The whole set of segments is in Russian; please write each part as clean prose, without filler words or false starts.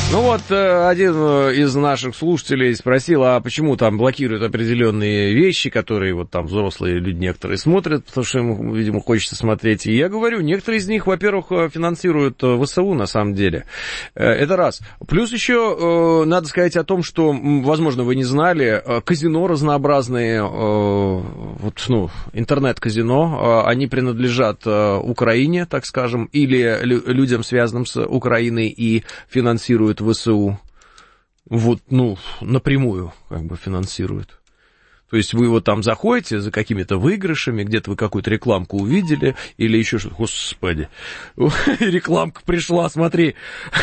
Ну вот, один из наших слушателей спросил, а почему там блокируют определенные вещи, которые вот там взрослые люди некоторые смотрят, потому что им, видимо, хочется смотреть. И я говорю, некоторые из них, во-первых, финансируют ВСУ на самом деле. Это раз. Плюс еще надо сказать о том, что, возможно, вы не знали, казино разнообразные, вот, ну, интернет-казино, они принадлежат Украине, так скажем, или людям, связанным с Украиной, и финансируют ВСУ. Вот, ну, напрямую как бы финансируют. То есть вы вот там заходите за какими-то выигрышами, где-то вы какую-то рекламку увидели, или еще что-то. Господи, рекламка пришла, смотри.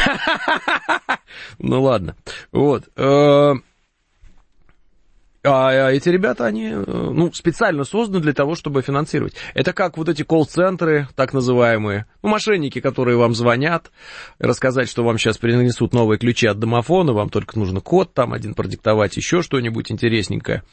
Ну ладно. Вот. А эти ребята, они, ну, специально созданы для того, чтобы финансировать. Это как вот эти колл-центры, так называемые, ну, мошенники, которые вам звонят, рассказать, что вам сейчас принесут новые ключи от домофона, вам только нужно код там один продиктовать, еще что-нибудь интересненькое.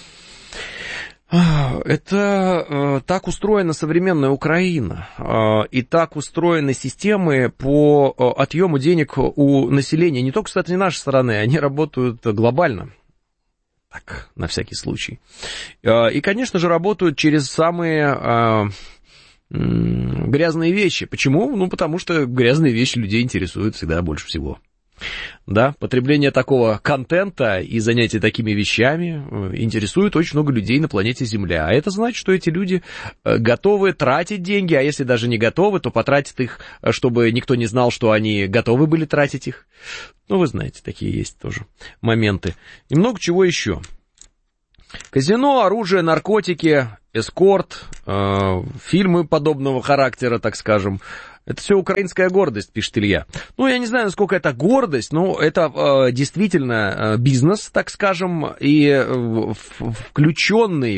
Это так устроена современная Украина, и так устроены системы по отъему денег у населения, не только, кстати, нашей страны, они работают глобально. Так, на всякий случай. И, конечно же, работают через самые грязные вещи. Почему? Ну, потому что грязные вещи людей интересуют всегда больше всего. Да, потребление такого контента и занятие такими вещами интересует очень много людей на планете Земля. А это значит, что эти люди готовы тратить деньги, а если даже не готовы, то потратят их, чтобы никто не знал, что они готовы были тратить их. Ну, вы знаете, такие есть тоже моменты. И много чего еще. Казино, оружие, наркотики, эскорт, фильмы подобного характера, так скажем. Это все украинская гордость, пишет Илья. Ну, я не знаю, насколько это гордость, но это действительно бизнес, так скажем, и включенный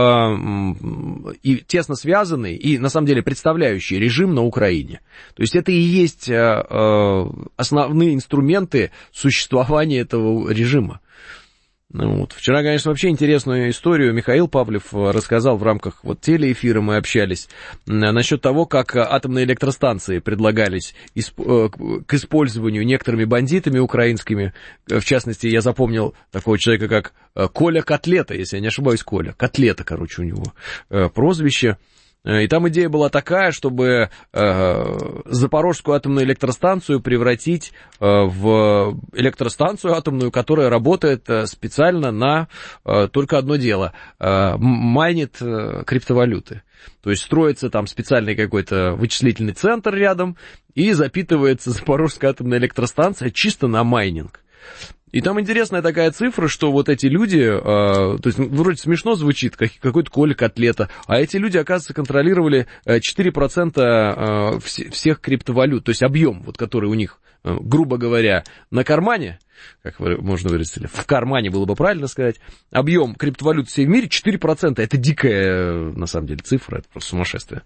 и тесно связанный, и на самом деле представляющий режим на Украине. То есть это и есть основные инструменты существования этого режима. Ну, вот. Вчера, конечно, вообще интересную историю Михаил Павлев рассказал в рамках вот телеэфира, мы общались, насчет того, как атомные электростанции предлагались к использованию некоторыми бандитами украинскими. В частности, я запомнил такого человека, как Коля Котлета, если я не ошибаюсь, Коля. Котлета, короче, у него прозвище. И там идея была такая, чтобы Запорожскую атомную электростанцию превратить в электростанцию атомную, которая работает специально на только одно дело — майнит криптовалюты. То есть строится там специальный какой-то вычислительный центр рядом, и запитывается Запорожская атомная электростанция чисто на майнинг. И там интересная такая цифра, что вот эти люди, то есть вроде смешно звучит, какой-то Коля Котлета, а эти люди, оказывается, контролировали 4% всех криптовалют, то есть объем, вот, который у них, грубо говоря, на кармане, как можно выразиться, в кармане было бы правильно сказать, объем криптовалют всей в мире 4%, это дикая, на самом деле, цифра, это просто сумасшествие.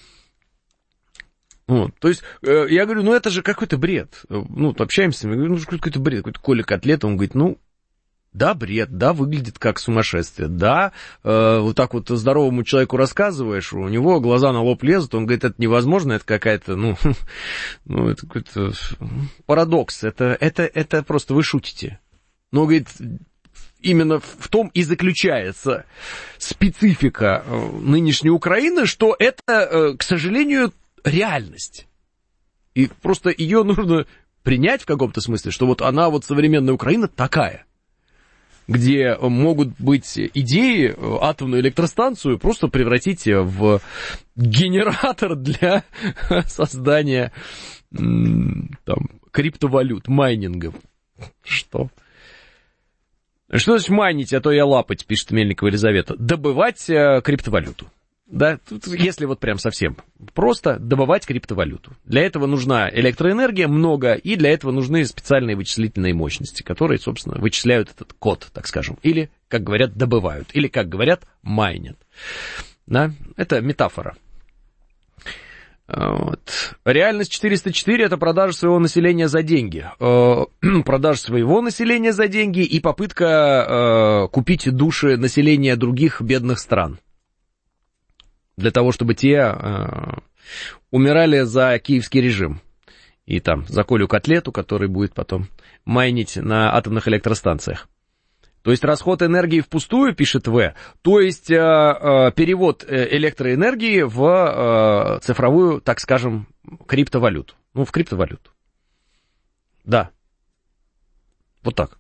Вот, то есть, я говорю, ну это же какой-то бред. Ну, общаемся, я говорю, ну какой-то бред, какой-то Коля Котлета, он говорит, ну, да, бред, да, выглядит как сумасшествие, да, вот так вот здоровому человеку рассказываешь, у него глаза на лоб лезут, он говорит, это невозможно, это какая-то, ну это какой-то парадокс, это просто вы шутите. Но, говорит, именно в том и заключается специфика нынешней Украины, что это, к сожалению, реальность. И просто ее нужно принять в каком-то смысле, что вот она, вот современная Украина такая, где могут быть идеи атомную электростанцию просто превратить в генератор для создания там криптовалют, майнингов. Что? Что значит майнить, а то я лапать, пишет Мельникова Елизавета. Добывать криптовалюту. Да, тут, если вот прям совсем просто добывать криптовалюту. Для этого нужна электроэнергия много, и для этого нужны специальные вычислительные мощности, которые, собственно, вычисляют этот код, так скажем. Или, как говорят, добывают. Или, как говорят, майнят. Да, это метафора. Вот. Реальность 404 — это продажа своего населения за деньги. Продажа своего населения за деньги и попытка купить души населения других бедных стран. Для того, чтобы те умирали за киевский режим. И там за Колю котлету, который будет потом майнить на атомных электростанциях. То есть расход энергии впустую, пишет В, то есть перевод электроэнергии в цифровую, так скажем, криптовалюту. Ну, в криптовалюту. Да. Вот так.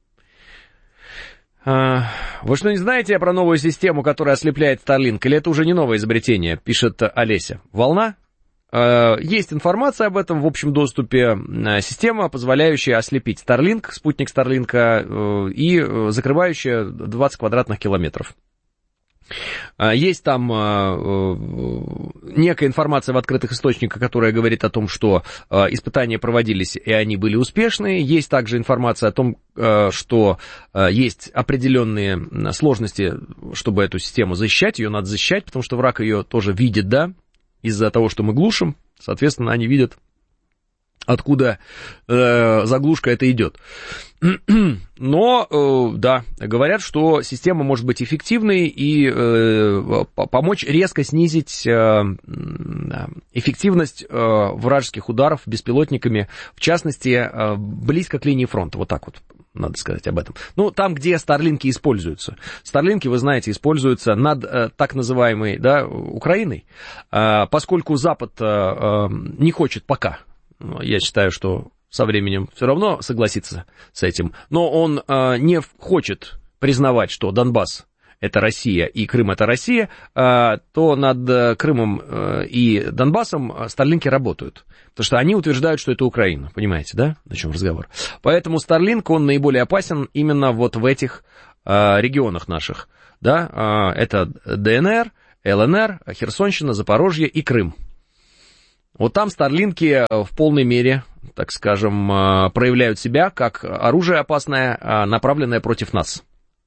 Вы что, не знаете про новую систему, которая ослепляет Starlink? Или это уже не новое изобретение, пишет Олеся. Волна? Есть информация об этом в общем доступе. Система, позволяющая ослепить Starlink, спутник Starlink, и закрывающая 20 квадратных километров. Есть там некая информация в открытых источниках, которая говорит о том, что испытания проводились, и они были успешные. Есть также информация о том, что есть определенные сложности, чтобы эту систему защищать. Ее надо защищать, потому что враг ее тоже видит, да, из-за того, что мы глушим. Соответственно, они видят, откуда заглушка это идет. Но, да, говорят, что система может быть эффективной и помочь резко снизить эффективность вражеских ударов беспилотниками, в частности, близко к линии фронта. Вот так вот надо сказать об этом. Ну, там, где старлинки используются. Старлинки, вы знаете, используются над так называемой, да, Украиной, поскольку Запад не хочет пока. Я считаю, что со временем все равно согласится с этим. Но он не хочет признавать, что Донбасс — это Россия и Крым — это Россия, то над Крымом и Донбассом старлинки работают. Потому что они утверждают, что это Украина. Понимаете, да, о чем разговор? Поэтому Старлинк, он наиболее опасен именно вот в этих регионах наших. Да? Это ДНР, ЛНР, Херсонщина, Запорожье и Крым. Вот там старлинки в полной мере, так скажем, проявляют себя как оружие опасное, направленное против нас.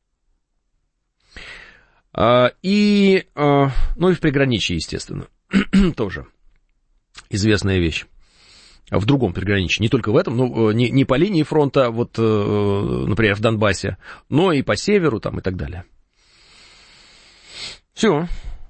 И, ну и в приграничье, естественно, тоже известная вещь. В другом приграничье, не только в этом, но не по линии фронта, вот, например, в Донбассе, но и по северу там и так далее. Все.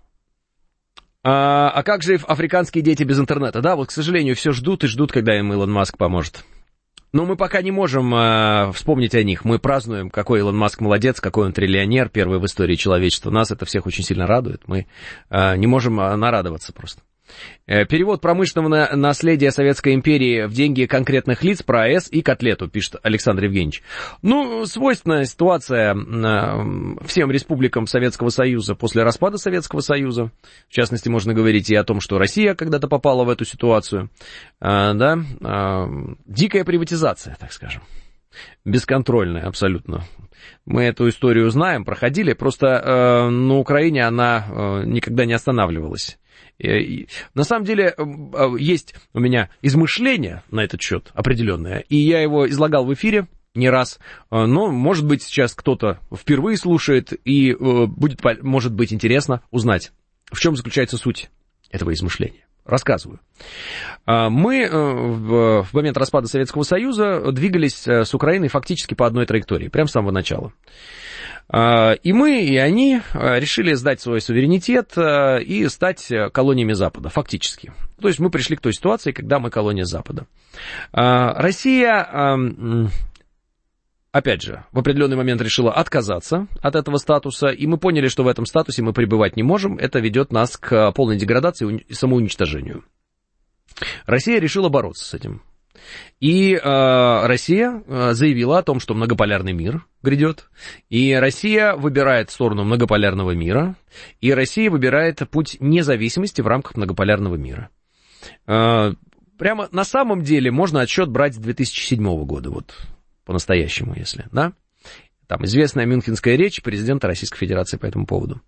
А как же африканские дети без интернета? Да, вот, к сожалению, все ждут и ждут, когда им Илон Маск поможет. Но мы пока не можем вспомнить о них. Мы празднуем, какой Илон Маск молодец, какой он триллионер, первый в истории человечества. Нас это всех очень сильно радует. Мы не можем нарадоваться просто. Перевод промышленного наследия Советской империи в деньги конкретных лиц про АЭС и котлету, пишет Александр Евгеньевич. Ну, свойственная ситуация всем республикам Советского Союза после распада Советского Союза. В частности, можно говорить и о том, что Россия когда-то попала в эту ситуацию. Да? Дикая приватизация, так скажем. Бесконтрольная абсолютно. Мы эту историю знаем, проходили. Просто на Украине она никогда не останавливалась. На самом деле, есть у меня измышления на этот счет определенное, и я его излагал в эфире не раз, но, может быть, сейчас кто-то впервые слушает, и будет, может быть, интересно узнать, в чем заключается суть этого измышления. Рассказываю. Мы в момент распада Советского Союза двигались с Украиной фактически по одной траектории, прямо с самого начала. И мы, и они решили сдать свой суверенитет и стать колониями Запада, фактически. То есть мы пришли к той ситуации, когда мы колония Запада. Россия, опять же, в определенный момент решила отказаться от этого статуса, и мы поняли, что в этом статусе мы пребывать не можем. Это ведет нас к полной деградации и самоуничтожению. Россия решила бороться с этим. И Россия заявила о том, что многополярный мир грядет, и Россия выбирает сторону многополярного мира, и Россия выбирает путь независимости в рамках многополярного мира. Прямо на самом деле можно отсчет брать с 2007 года, вот по-настоящему, если, да? Там известная мюнхенская речь президента Российской Федерации по этому поводу.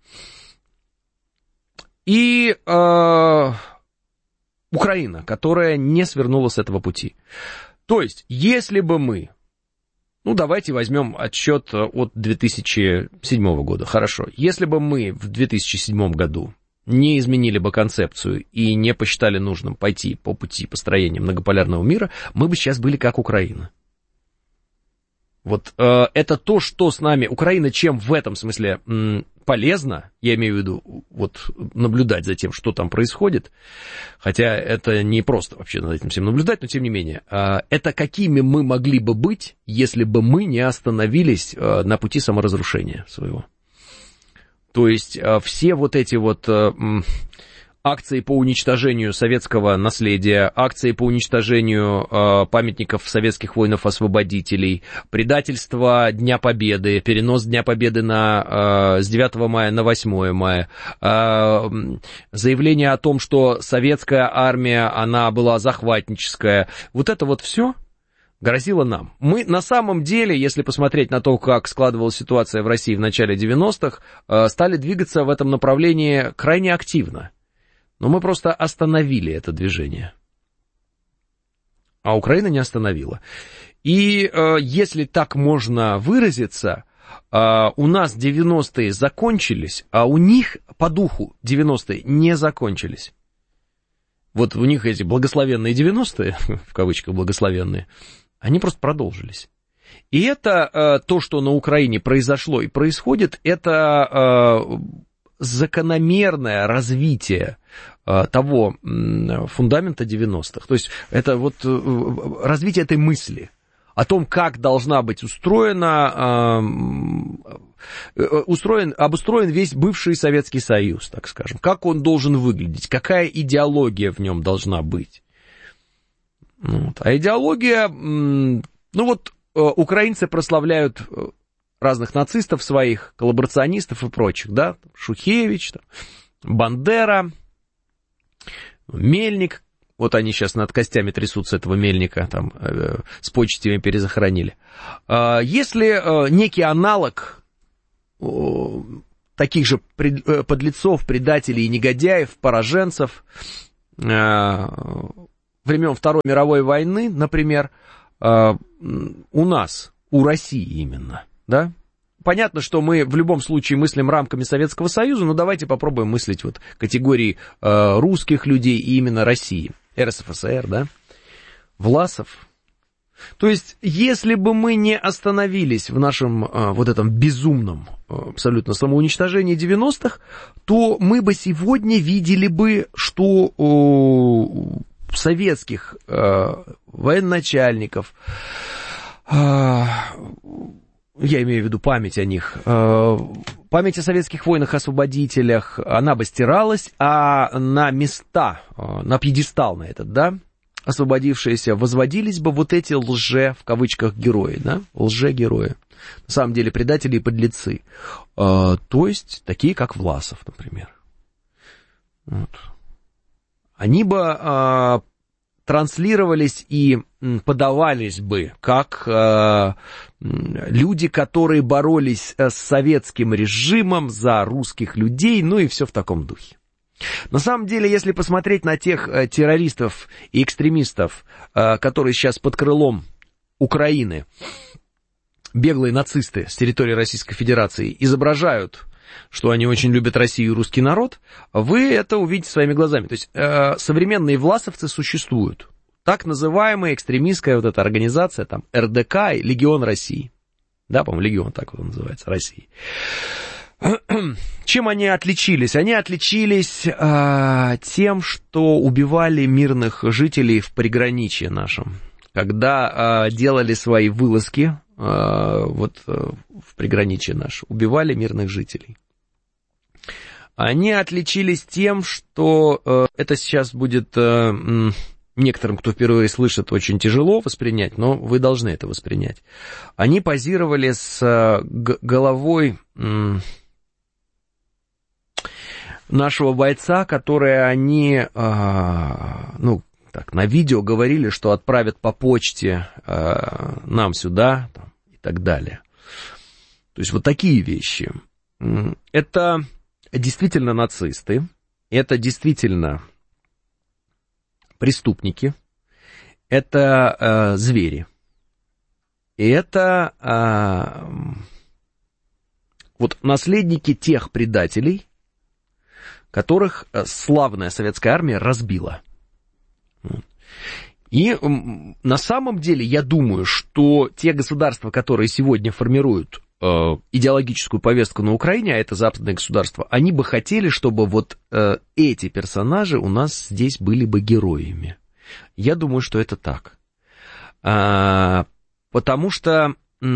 И Украина, которая не свернула с этого пути. То есть, если бы мы, ну, давайте возьмем отсчет от 2007 года, хорошо, если бы мы в 2007 году не изменили бы концепцию и не посчитали нужным пойти по пути построения многополярного мира, мы бы сейчас были как Украина. Вот это то, что с нами, Украина чем в этом смысле полезна, я имею в виду вот наблюдать за тем, что там происходит, хотя это не просто вообще над этим всем наблюдать, но тем не менее, это какими мы могли бы быть, если бы мы не остановились на пути саморазрушения своего. То есть все вот эти вот акции по уничтожению советского наследия, акции по уничтожению памятников советских воинов-освободителей, предательство Дня Победы, перенос Дня Победы с 9 мая на 8 мая, заявление о том, что советская армия, она была захватническая, вот это вот все грозило нам. Мы на самом деле, если посмотреть на то, как складывалась ситуация в России в начале 90-х, стали двигаться в этом направлении крайне активно. Но мы просто остановили это движение. А Украина не остановила. И если так можно выразиться, у нас 90-е закончились, а у них по духу 90-е не закончились. Вот у них эти благословенные 90-е, в кавычках благословенные, они просто продолжились. И это то, что на Украине произошло и происходит, это закономерное развитие того фундамента 90-х. То есть это вот развитие этой мысли о том, как должна быть обустроен весь бывший Советский Союз, так скажем. Как он должен выглядеть, какая идеология в нем должна быть. Вот. А идеология, украинцы прославляют разных нацистов своих, коллаборационистов и прочих, да, Шухевич, Бандера, Мельник, вот они сейчас над костями трясутся этого Мельника, там, с почестями перезахоронили. Если некий аналог таких же подлецов, предателей и негодяев, пораженцев времен Второй мировой войны, например, у нас, у России именно, да? Понятно, что мы в любом случае мыслим рамками Советского Союза, но давайте попробуем мыслить вот категории русских людей и именно России, РСФСР, да? Власов. То есть, если бы мы не остановились в нашем вот этом безумном абсолютно самоуничтожении 90-х, то мы бы сегодня видели бы, что советских военачальников, я имею в виду память о них, память о советских войнах-освободителях, она бы стиралась, а на места, на пьедестал на этот, да, освободившиеся, возводились бы вот эти в кавычках, герои, да, лже-герои, на самом деле предатели и подлецы, то есть такие, как Власов, например. Вот. Они бы транслировались и подавались бы как люди, которые боролись с советским режимом за русских людей, ну и все в таком духе. На самом деле, если посмотреть на тех террористов и экстремистов, которые сейчас под крылом Украины, беглые нацисты с территории Российской Федерации, изображают, что они очень любят Россию и русский народ, вы это увидите своими глазами. То есть современные власовцы существуют. Так называемая экстремистская вот эта организация, там, РДК и Легион России. Да, по-моему, Легион так вот он называется, России. Чем они отличились? Они отличились тем, что убивали мирных жителей в приграничье нашем. Когда делали свои вылазки в приграничье наше, убивали мирных жителей. Они отличились тем, что это сейчас будет некоторым, кто впервые слышит, очень тяжело воспринять, но вы должны это воспринять. Они позировали с головой нашего бойца, которые они, на видео говорили, что отправят по почте нам сюда и так далее. То есть вот такие вещи. Это действительно нацисты, это действительно преступники, это звери. И это вот наследники тех предателей, которых славная советская армия разбила. И на самом деле я думаю, что те государства, которые сегодня формируют идеологическую повестку на Украине, а это западные государства, они бы хотели, чтобы вот эти персонажи у нас здесь были бы героями. Я думаю, что это так. Потому что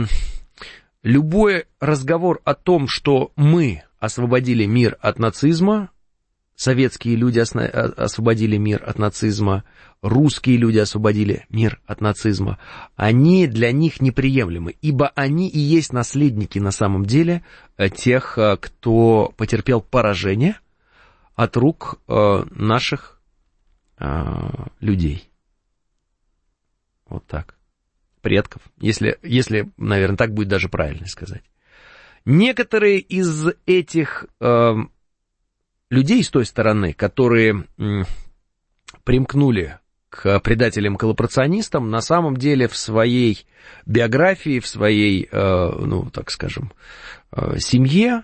любой разговор о том, что мы освободили мир от нацизма, советские люди освободили мир от нацизма, русские люди освободили мир от нацизма, они для них неприемлемы, ибо они и есть наследники на самом деле тех, кто потерпел поражение от рук наших людей. Вот так. Предков, если, наверное, так будет даже правильно сказать. Некоторые из этих людей с той стороны, которые примкнули к предателям-коллаборационистам, на самом деле в своей биографии, в своей, ну, так скажем, семье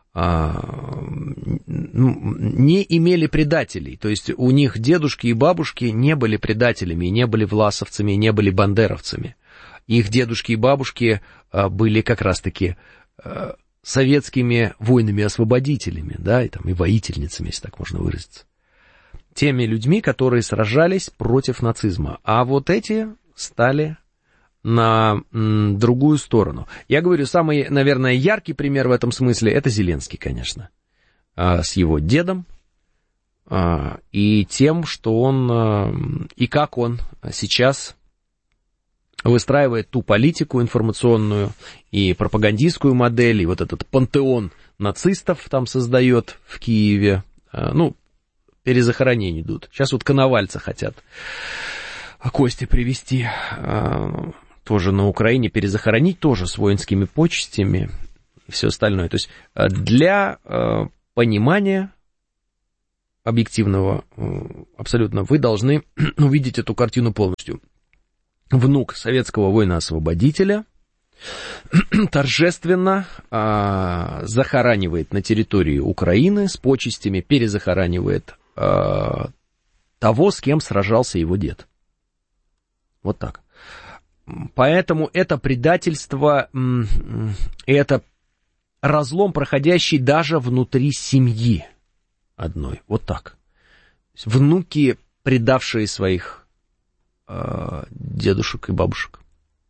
не имели предателей. То есть у них дедушки и бабушки не были предателями, не были власовцами, не были бандеровцами. Их дедушки и бабушки были как раз-таки советскими воинами-освободителями, да, и воительницами, если так можно выразиться. Теми людьми, которые сражались против нацизма. А вот эти стали на другую сторону. Я говорю, самый, наверное, яркий пример в этом смысле — это Зеленский, конечно. С его дедом и тем, что он, и как он сейчас выстраивает ту политику информационную и пропагандистскую модель, и вот этот пантеон нацистов там создает в Киеве. Ну, перезахоронения идут. Сейчас вот Коновальца хотят кости привезти тоже на Украине, перезахоронить тоже с воинскими почестями и все остальное. То есть для понимания объективного абсолютно вы должны увидеть эту картину полностью. Внук советского воина-освободителя торжественно захоранивает на территории Украины с почестями, перезахоранивает того, с кем сражался его дед. Вот так. Поэтому это предательство, это разлом, проходящий даже внутри семьи одной. Вот так. Внуки, предавшие своих дедушек и бабушек.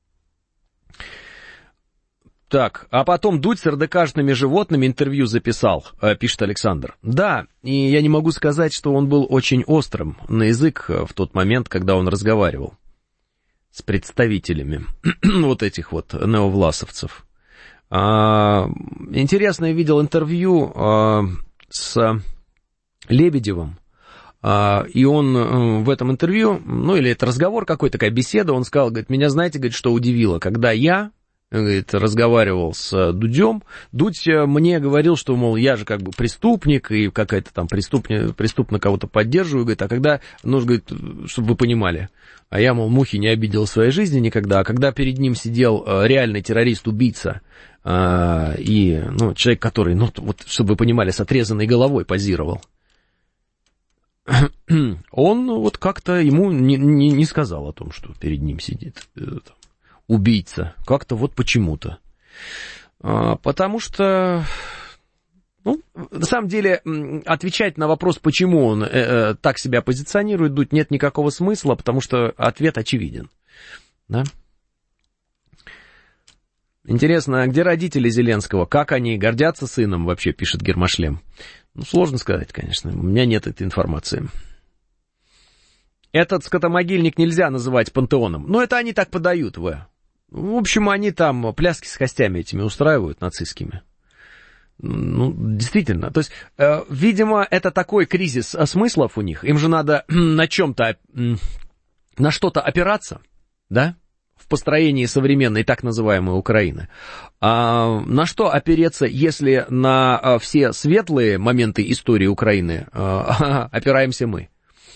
Так, а потом Дудь с РДКшными животными интервью записал, пишет Александр. Да, и я не могу сказать, что он был очень острым на язык в тот момент, когда он разговаривал с представителями вот этих вот неовласовцев. Интересно, я видел интервью с Лебедевым, и он в этом интервью, ну или это разговор какой-то, такая беседа, он сказал, говорит, меня, знаете, говорит, что удивило, когда я, говорит, разговаривал с Дудем, Дудь мне говорил, что, мол, я же как бы преступник, и какая-то там преступно кого-то поддерживаю, говорит, а когда, ну, говорит, чтобы вы понимали, а я, мол, мухи не обидел в своей жизни никогда, а когда перед ним сидел реальный террорист-убийца, и, ну, человек, который, ну, вот, чтобы вы понимали, с отрезанной головой позировал, он вот как-то ему не сказал о том, что перед ним сидит убийца. Как-то вот почему-то. Потому что, ну, на самом деле, отвечать на вопрос, почему он так себя позиционирует, Дудь, нет никакого смысла, потому что ответ очевиден. Да? Интересно, а где родители Зеленского? Как они гордятся сыном вообще, пишет Гермошлем. Ну, сложно сказать, конечно, у меня нет этой информации. Этот скотомогильник нельзя называть пантеоном. Но это они так подают, В общем, они там пляски с костями этими устраивают, нацистскими. Ну, действительно. То есть, видимо, это такой кризис смыслов у них. Им же надо на чем-то, на что-то опираться, да? В построении современной так называемой Украины. А на что опереться, если на все светлые моменты истории Украины опираемся мы?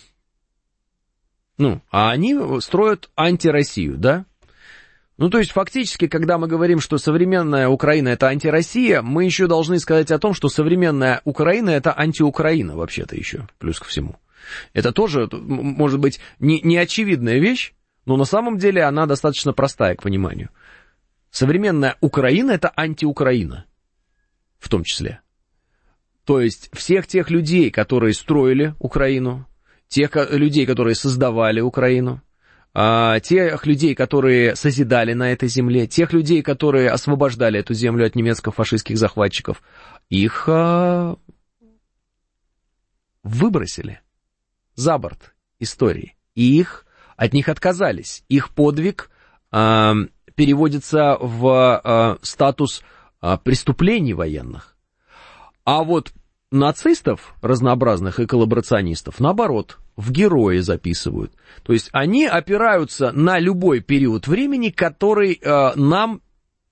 Ну, а они строят антироссию, да? Ну, то есть, фактически, когда мы говорим, что современная Украина — это антироссия, мы еще должны сказать о том, что современная Украина — это антиукраина, вообще-то еще, плюс ко всему. Это тоже, может быть, не очевидная вещь, но на самом деле она достаточно простая к пониманию. Современная Украина — это антиукраина, в том числе. То есть всех тех людей, которые строили Украину, тех людей, которые создавали Украину, тех людей, которые созидали на этой земле, тех людей, которые освобождали эту землю от немецко-фашистских захватчиков, их выбросили за борт истории. И от них отказались. Их подвиг переводится в статус преступлений военных. А вот нацистов разнообразных и коллаборационистов, наоборот, в герои записывают. То есть они опираются на любой период времени, который нам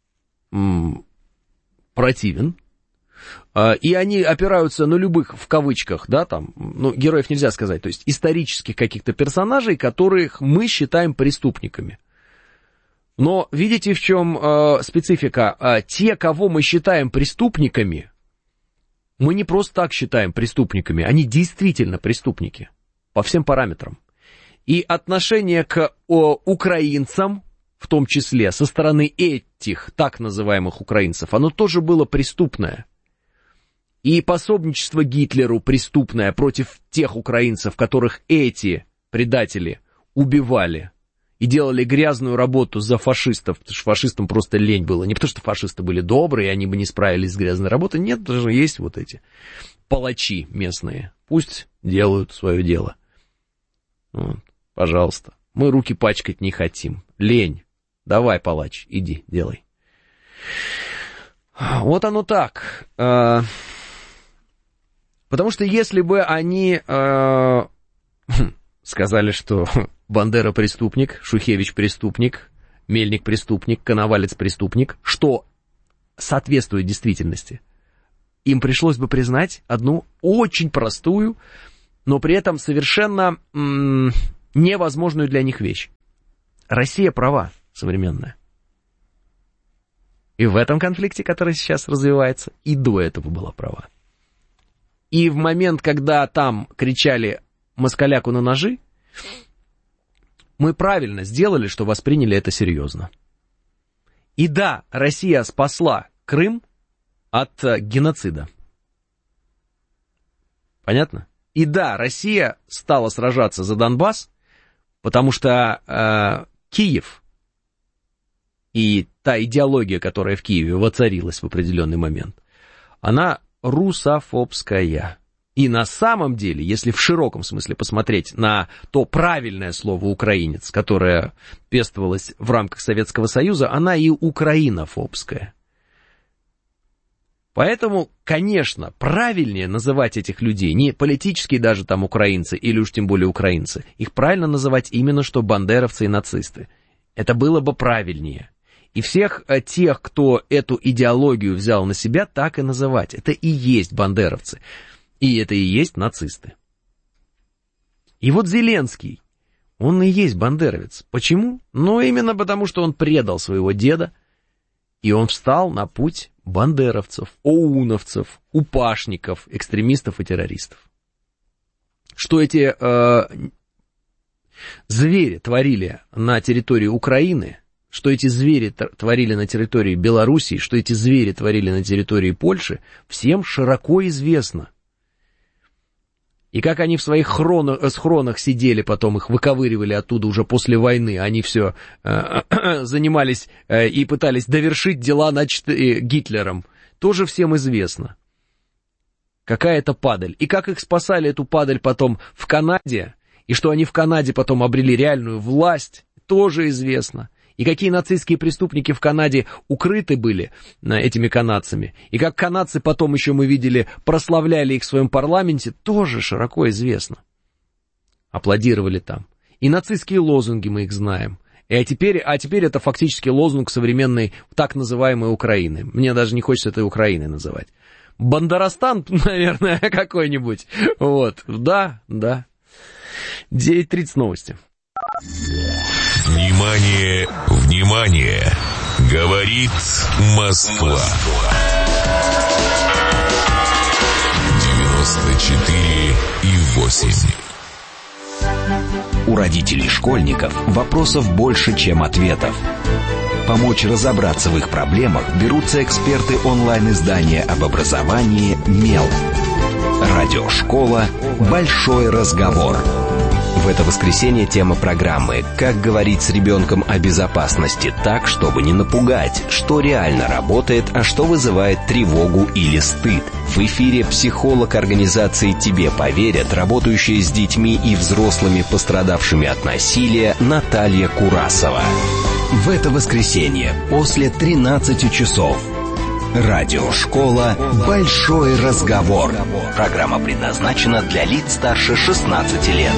противен. И они опираются на любых, в кавычках, да, там, ну, героев нельзя сказать, то есть исторических каких-то персонажей, которых мы считаем преступниками. Но видите, в чем специфика? Те, кого мы считаем преступниками, мы не просто так считаем преступниками, они действительно преступники по всем параметрам. И отношение к украинцам, в том числе со стороны этих так называемых украинцев, оно тоже было преступное. И пособничество Гитлеру преступное против тех украинцев, которых эти предатели убивали и делали грязную работу за фашистов, потому что фашистам просто лень было. Не потому что фашисты были добрые, и они бы не справились с грязной работой. Нет, даже есть вот эти палачи местные. Пусть делают свое дело. Вот, пожалуйста. Мы руки пачкать не хотим. Лень. Давай, палач, иди, делай. Вот оно так. Потому что если бы они сказали, что Бандера преступник, Шухевич преступник, Мельник преступник, Коновалец преступник, что соответствует действительности, им пришлось бы признать одну очень простую, но при этом совершенно невозможную для них вещь. Россия права, современная. И в этом конфликте, который сейчас развивается, и до этого была права. И в момент, когда там кричали «москаляку на ножи», мы правильно сделали, что восприняли это серьезно. И да, Россия спасла Крым от геноцида. Понятно? И да, Россия стала сражаться за Донбасс, потому что Киев и та идеология, которая в Киеве воцарилась в определенный момент, она русофобская. И на самом деле, если в широком смысле посмотреть на то правильное слово «украинец», которое пестовалось в рамках Советского Союза, она и украинофобская. Поэтому, конечно, правильнее называть этих людей не политические даже там украинцы или уж тем более украинцы. Их правильно называть именно что бандеровцы и нацисты. Это было бы правильнее. И всех тех, кто эту идеологию взял на себя, так и называть. Это и есть бандеровцы. И это и есть нацисты. И вот Зеленский, он и есть бандеровец. Почему? Ну, именно потому, что он предал своего деда, и он встал на путь бандеровцев, оуновцев, упашников, экстремистов и террористов. Что эти звери творили на территории Украины, что эти звери творили на территории Белоруссии, что эти звери творили на территории Польши, всем широко известно. И как они в своих схронах сидели, потом их выковыривали оттуда уже после войны, они все занимались и пытались довершить дела, начатые Гитлером, тоже всем известно. Какая это падаль. И как их спасали, эту падаль, потом в Канаде, и что они в Канаде потом обрели реальную власть, тоже известно. И какие нацистские преступники в Канаде укрыты были этими канадцами. И как канадцы потом еще мы видели, прославляли их в своем парламенте, тоже широко известно. Аплодировали там. И нацистские лозунги мы их знаем. А теперь это фактически лозунг современной так называемой Украины. Мне даже не хочется этой Украиной называть. Бандеростан, наверное, какой-нибудь. Вот, да. 9:30 новости. Внимание, внимание! Говорит Москва. 94,8. У родителей школьников вопросов больше, чем ответов. Помочь разобраться в их проблемах берутся эксперты онлайн-издания об образовании «Мел». Радиошкола «Большой разговор». В это воскресенье тема программы «Как говорить с ребенком о безопасности так, чтобы не напугать, что реально работает, а что вызывает тревогу или стыд». В эфире психолог организации «Тебе поверят», работающая с детьми и взрослыми, пострадавшими от насилия, Наталья Курасова. В это воскресенье после 13 часов. Радиошкола «Большой разговор». Программа предназначена для лиц старше 16 лет.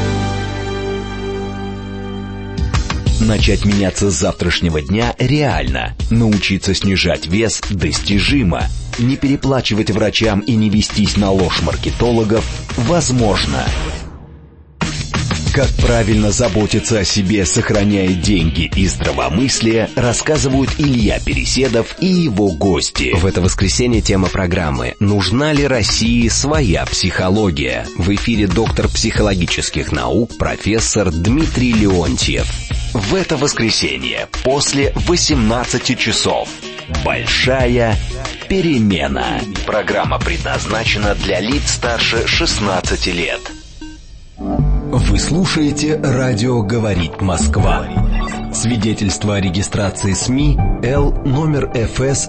Начать меняться с завтрашнего дня реально. Научиться снижать вес достижимо. Не переплачивать врачам и не вестись на ложь маркетологов возможно. Как правильно заботиться о себе, сохраняя деньги и здравомыслие, рассказывают Илья Переседов и его гости. В это воскресенье тема программы «Нужна ли России своя психология?» В эфире доктор психологических наук, профессор Дмитрий Леонтьев. В это воскресенье после 18 часов. Большая перемена. Программа предназначена для лиц старше 16 лет. Вы слушаете «Радио говорит Москва». Свидетельство о регистрации СМИ Л номер ФС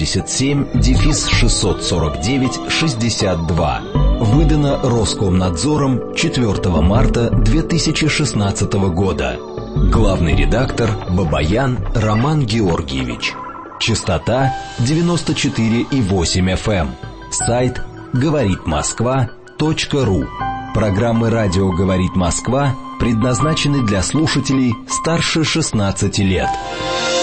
77-649-62. Выдано Роскомнадзором 4 марта 2016 года. Главный редактор Бабаян Роман Георгиевич. Частота 94,8 FM. Сайт говоритмосква.ру. Программы «Радио говорит Москва» предназначены для слушателей старше 16 лет.